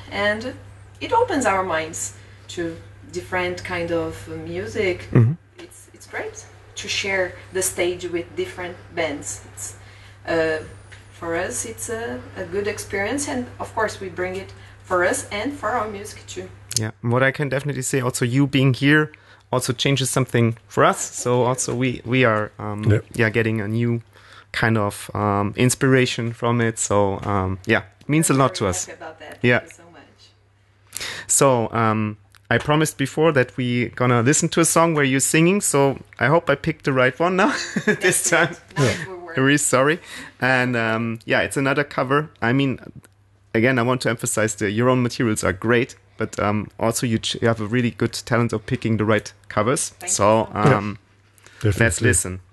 and it opens our minds to different kind of music. It's great to share the stage with different bands. It's for us it's a good experience, and of course we bring it for us and for our music too. Yeah, what I can definitely say, also you being here also changes something for us. So also we are getting a new kind of inspiration from it. So it means a lot to us. About that. Yeah. Thank you so much. So I promised before that we gonna listen to a song where you're singing. So I hope I picked the right one now this time. I'm really sorry. And it's another cover. I mean, again, I want to emphasize your own materials are great, but also you have a really good talent of picking the right covers. Thank you. Let's listen.